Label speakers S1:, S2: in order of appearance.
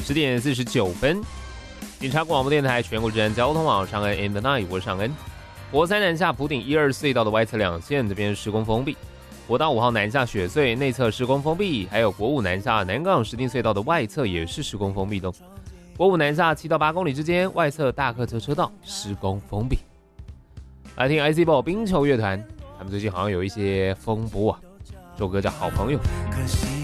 S1: 10:49。警察广播电台全国治安交通网上恩 M9， 我是上恩。国三南下埔顶1、2隧道的外侧两线这边施工封闭，国道5号南下雪隧内侧施工封闭，还有国5南下南港石碇隧道的外侧也是施工封闭的。国5南下7到8公里之间外侧大客车车道施工封闭。来听 IC Ball 冰球乐团，他们最近好像有一些风波啊，这首歌叫《好朋友》。
S2: 可惜